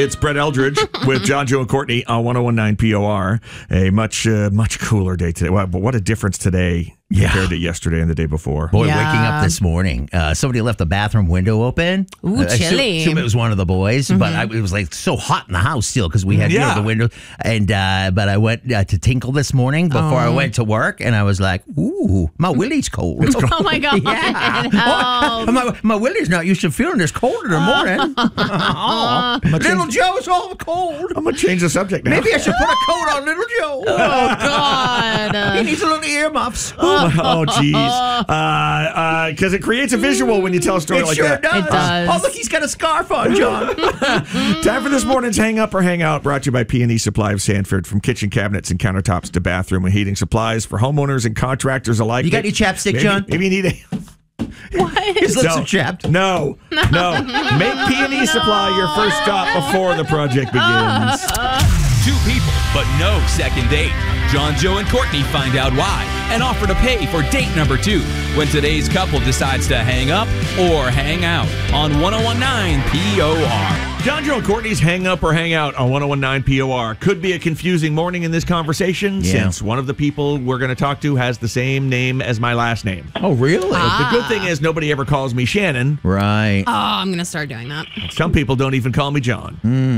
It's Brett Eldridge with John, Joe, and Courtney on 101.9 POR. A much cooler day today. But what a difference today compared to yesterday and the day before. Boy, waking up this morning, somebody left the bathroom window open. Ooh, chilly. I assume it was one of the boys, but it was like so hot in the house still because we had the window. And but I went to tinkle this morning before I went to work, and I was like, "Ooh, my willy's cold." Oh my god! My willy's not used to feeling this cold in the morning. Little Joe's all cold. I'm gonna change the subject now. Maybe I should put a coat on Little Joe. Oh god! He needs a little earmuffs. Oh, geez. Because it creates a visual when you tell a story like that. Does. It does. Oh, look, he's got a scarf on, John. Time for this morning's Hang Up or Hang Out, brought to you by P&E Supply of Sanford. From kitchen cabinets and countertops to bathroom and heating supplies for homeowners and contractors alike. You got any chapstick, John? Maybe you need a... What? His lips are chapped. No. Make P&E Supply your first stop before the project begins. Two people, but no second date. John, Joe, and Courtney find out why and offer to pay for date number 2 when today's couple decides to hang up or hang out on 101.9 POR. John, Joe, and Courtney's Hang Up or Hang Out on 101.9 POR. Could be a confusing morning in this conversation since one of the people we're going to talk to has the same name as my last name. Oh, really? The good thing is nobody ever calls me Shannon. Right. Oh, I'm going to start doing that. Some people don't even call me John.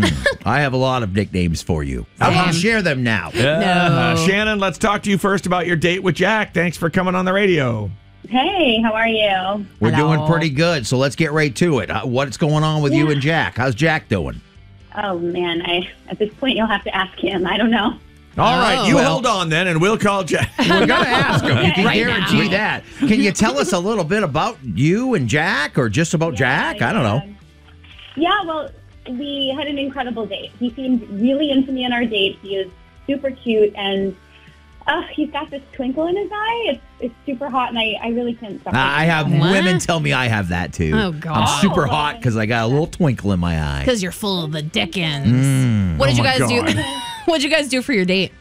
I have a lot of nicknames for you. I'll share them now. No. Shannon, let's talk to you first about your date with Jack. Thanks for coming on the radio. Hey, how are you? We're Hello. doing pretty good, so let's get right to it. What's going on with you and Jack? How's Jack doing? Oh, man, at this point, you'll have to ask him. I don't know. All right, you hold on then, and we'll call Jack. We're going to ask him. You can Right guarantee now. that. Can you tell us a little bit about you and Jack, or just about Jack? I don't know. Yeah, well, we had an incredible date. He seemed really into me on our date. He is super cute, and he's got this twinkle in his eye. It's super hot, and I really couldn't stop. I have What? women tell me I have that too. Oh, God. I'm super hot because I got a little twinkle in my eye. Because you're full of the Dickens. What did you my guys do? God. What did you guys do for your date?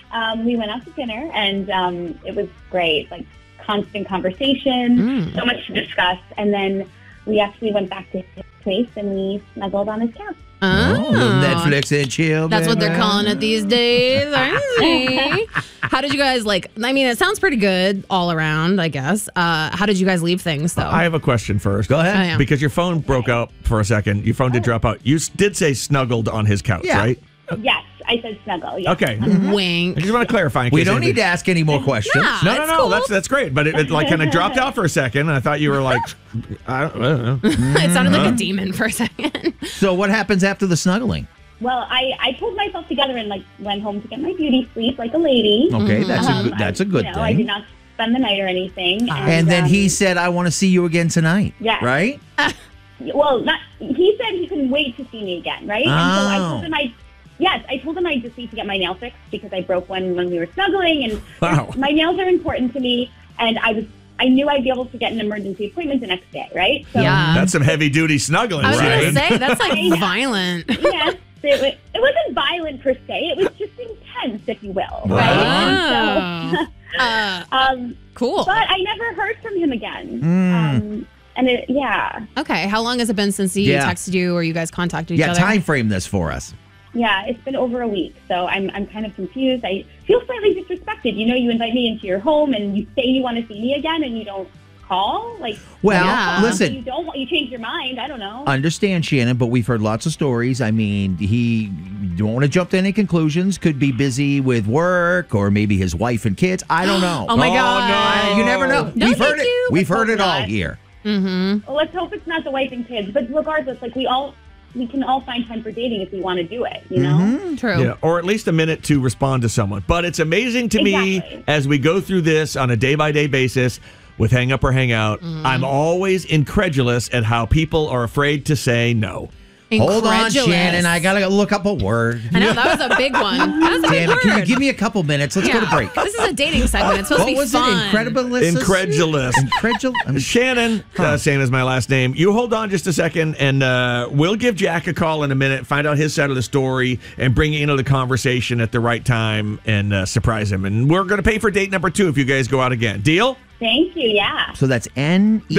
We went out to dinner, and it was great. Like, constant conversation, so much to discuss. And then we actually went back to his place, and we snuggled on his couch. Oh, Netflix and chill. That's what they're baby. calling it these days. I see. How did you guys it sounds pretty good all around, I guess. How did you guys leave things, though? I have a question first. Go ahead. Oh, yeah. Because your phone broke out for a second. Your phone did drop out. You did say snuggled on his couch, Yeah. right? Yes, I said snuggle. Yes. Okay. Wink. I just want to clarify. in We case don't anybody- need to ask any more questions. Yeah. No, That's cool. That's great. But it like kind of dropped out for a second, and I thought you were like, I don't know. It sounded like a demon for a second. So what happens after the snuggling? Well, I pulled myself together and went home to get my beauty sleep like a lady. Okay, that's a good I did thing. not spend the night or anything. And then he said, "I want to see you again tonight." Yeah. Right? Well, he said he couldn't wait to see me again, right? And so I told him I told him I just need to get my nail fixed because I broke one when we were snuggling, and Wow. my nails are important to me, and I knew I'd be able to get an emergency appointment the next day, right? So, Yeah. That's some heavy duty snuggling, I was right? going to say, that's like violent. yes, it wasn't violent per se. It was just intense, if you will, right? Wow. So, Cool. but I never heard from him again. And Okay, how long has it been since he texted you or you guys contacted each Yeah, other? time frame this for us. it's been over a week, so I'm kind of confused. I feel slightly disrespected. You know, you invite me into your home and you say you want to see me again, and you don't call. Well, listen. You change your mind. I don't know. Understand, Shannon, but we've heard lots of stories. I mean, he don't want to jump to any conclusions. Could be busy with work or maybe his wife and kids. I don't know. Oh my God. You never know. No, We've heard thank you. it. We've heard it all not. here. Well, let's hope it's not the wife and kids. But regardless, we can all find time for dating if we want to do it. You know. True. Yeah, or at least a minute to respond to someone. But it's amazing to me Exactly. as we go through this on a day-by-day basis with Hang Up or Hang Out, I'm always incredulous at how people are afraid to say no. Hold on, Incredulous. Shannon. I got to look up a word. I know, that was a big one. That was a big Damn it. Can you word. give me a couple minutes? Let's go to break. This is a dating segment. It's supposed What to be was fun. it? Incredulous. Incredulous. Shannon, same as my last name. You hold on just a second, and we'll give Jack a call in a minute, find out his side of the story, and bring you into the conversation at the right time and surprise him. And we're going to pay for date number 2 if you guys go out again. Deal? Thank you. Yeah. So that's N-E...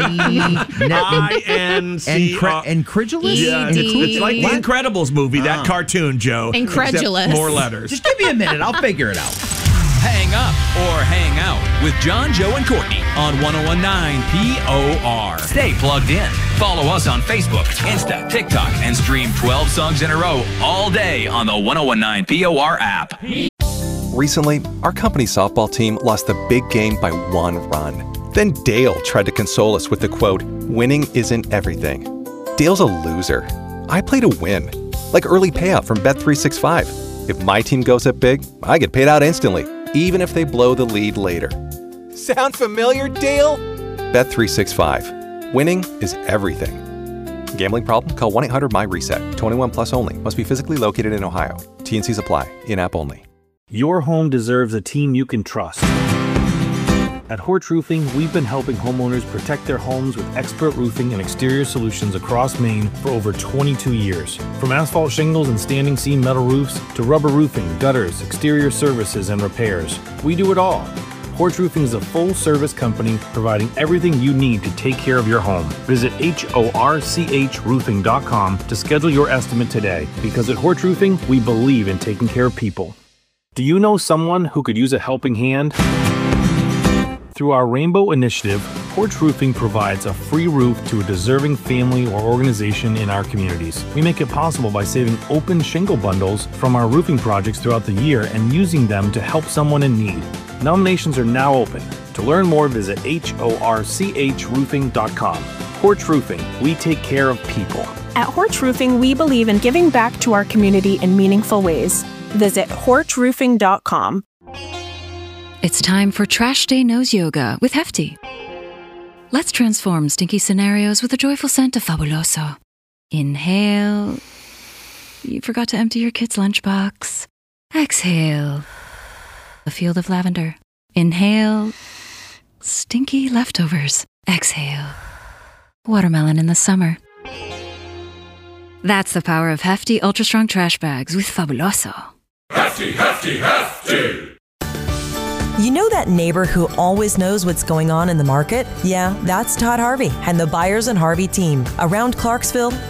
I-N-C... Incredulous? Yeah, it's like the Incredibles movie, that cartoon, Joe. Incredulous. Except more letters. Just give me a minute. I'll figure it out. Hang up or hang out with John, Joe, and Courtney on 101.9 POR. Stay plugged in. Follow us on Facebook, Insta, TikTok, and stream 12 songs in a row all day on the 101.9 POR app. Recently, our company softball team lost the big game by 1 run. Then Dale tried to console us with the quote, "Winning isn't everything." Dale's a loser. I play to win. Like early payout from Bet365. If my team goes up big, I get paid out instantly, even if they blow the lead later. Sound familiar, Dale? Bet365. Winning is everything. Gambling problem? Call 1-800-MY-RESET. 21 plus only. Must be physically located in Ohio. T&Cs apply. In-app only. Your home deserves a team you can trust. At Horch Roofing, we've been helping homeowners protect their homes with expert roofing and exterior solutions across Maine for over 22 years. From asphalt shingles and standing seam metal roofs to rubber roofing, gutters, exterior services, and repairs, we do it all. Horch Roofing is a full-service company providing everything you need to take care of your home. Visit HORCHroofing.com to schedule your estimate today, because at Horch Roofing, we believe in taking care of people. Do you know someone who could use a helping hand? Through our Rainbow Initiative, Horch Roofing provides a free roof to a deserving family or organization in our communities. We make it possible by saving open shingle bundles from our roofing projects throughout the year and using them to help someone in need. Nominations are now open. To learn more, visit HORCHroofing.com. Horch Roofing, we take care of people. At Horch Roofing, we believe in giving back to our community in meaningful ways. Visit HorchRoofing.com. It's time for Trash Day Nose Yoga with Hefty. Let's transform stinky scenarios with a joyful scent of Fabuloso. Inhale. You forgot to empty your kid's lunchbox. Exhale. A field of lavender. Inhale. Stinky leftovers. Exhale. Watermelon in the summer. That's the power of Hefty Ultra Strong Trash Bags with Fabuloso. Hefty, Hefty, Hefty! You know that neighbor who always knows what's going on in the market? Yeah, that's Todd Harvey and the Buyers and Harvey team. Around Clarksville,